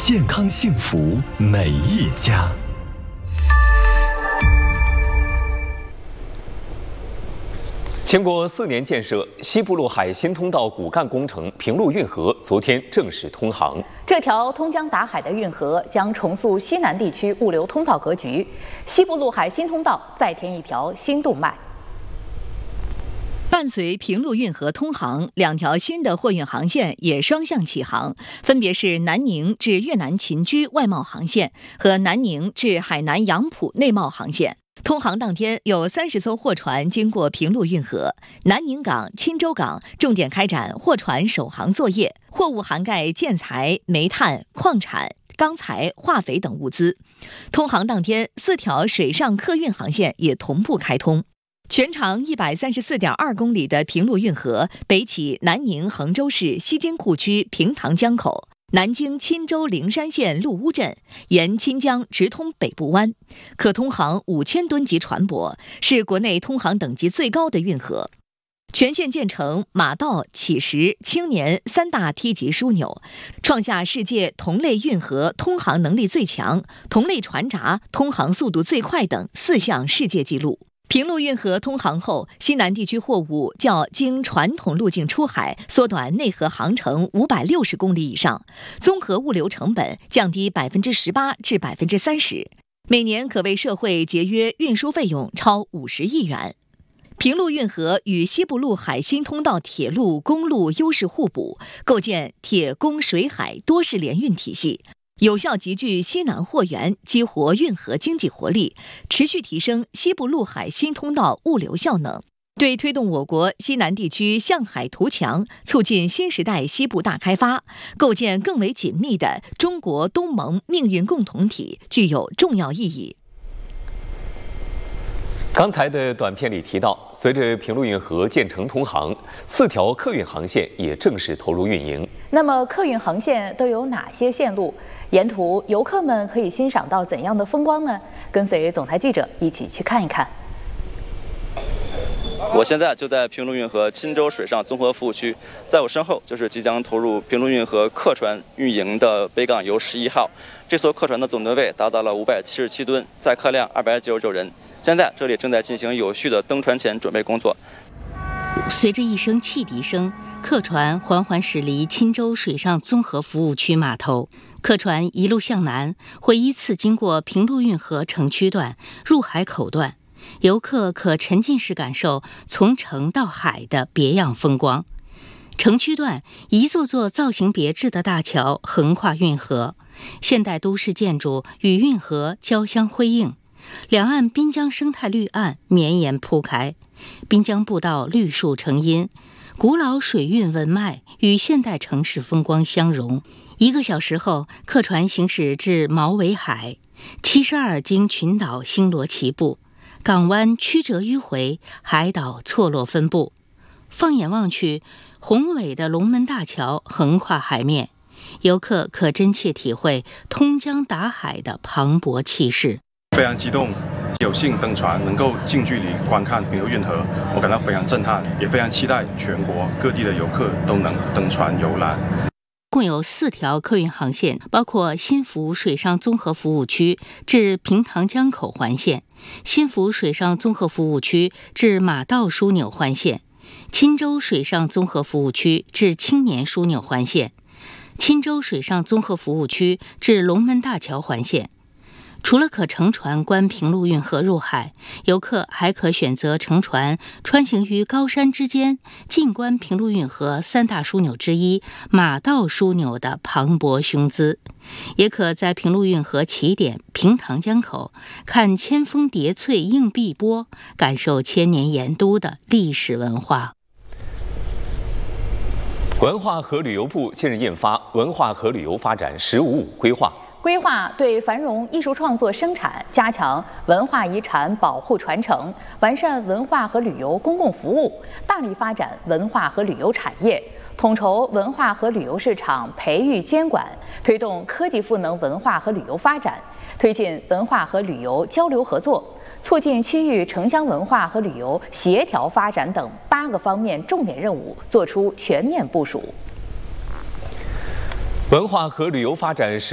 健康幸福每一家。经过4年建设，西部陆海新通道骨干工程平陆运河昨天正式通航。 这条通江达海的运河将重塑西南地区物流通道格局，西部陆海新通道再添一条新动脉。 伴随平陆运河通航，2条新的货运航线也双向启航，分别是南宁至越南秦居外贸航线和南宁至海南杨浦内贸航线。通航当天，有30艘货船经过平陆运河，南宁港、钦州港重点开展货船首航作业，货物涵盖建材、煤炭、矿产、钢材、化肥等物资。通航当天，4条水上客运航线也同步开通。全长134.2公里的平陆运河北起南宁衡州市西京库区平塘江口，南经钦州灵山县陆乌镇，沿钦江直通北部湾，可通航5000吨级船舶，是国内通航等级最高的运河。全线建成马道、起石、青年3大梯级枢纽，创下世界同类运河通航能力最强、同类船闸通航速度最快等4项世界纪录。平陆运河通航后，西南地区货物较经传统路径出海缩短内河航程560公里以上，综合物流成本降低18%至30%，每年可为社会节约运输费用超50亿元。平陆运河与西部陆海新通道铁路、公路优势互补，构建铁公水海多式联运体系，有效集聚西南货源，激活运河经济活力，持续提升西部陆海新通道物流效能，对推动我国西南地区向海图强，促进新时代西部大开发，构建更为紧密的中国东盟命运共同体具有重要意义。 刚才的短片里提到，随着平陆运河建成通航，4条客运航线也正式投入运营。 那么客运航线都有哪些线路？沿途游客们可以欣赏到怎样的风光呢？跟随总台记者一起去看一看。 我现在就在平陆运河钦州水上综合服务区，在我身后就是即将投入平陆运河客船运营的北港游11号。这艘客船的总吨位达到了577吨，载客量299人。现在这里正在进行有序的登船前准备工作。 随着一声汽笛声，客船缓缓驶离钦州水上综合服务区码头。客船一路向南，会依次经过平陆运河城区段、入海口段，游客可沉浸式感受从城到海的别样风光。城区段一座座造型别致的大桥横跨运河，现代都市建筑与运河交相辉映。两岸滨江生态绿岸绵延铺开，滨江步道绿树成荫，古老水运文脉与现代城市风光相融。1个小时后，客船行驶至毛尾海，72经群岛星罗棋布，港湾曲折迂回，海岛错落分布。放眼望去，宏伟的龙门大桥横跨海面，游客可真切体会通江达海的磅礴气势。 非常激动，有幸登船，能够近距离观看平陆运河，我感到非常震撼，也非常期待全国各地的游客都能登船游览。 共有4条客运航线，包括新福水上综合服务区至平塘江口环线、新福水上综合服务区至马道枢纽环线、钦州水上综合服务区至青年枢纽环线、钦州水上综合服务区至龙门大桥环线。除了可乘船观平陆运河入海，游客还可选择乘船穿行于高山之间，近观平陆运河3大枢纽之一马道枢纽的磅礴雄姿，也可在平陆运河起点平塘江口看千峰叠翠映碧波，感受千年盐都的历史文化。 文化和旅游部近日印发《文化和旅游发展“十五五”规划》。 规划对繁荣艺术创作生产、加强文化遗产保护传承、完善文化和旅游公共服务，大力发展文化和旅游产业，统筹文化和旅游市场培育监管，推动科技赋能文化和旅游发展，推进文化和旅游交流合作，促进区域城乡文化和旅游协调发展等8个方面重点任务作出全面部署。 文化和旅游发展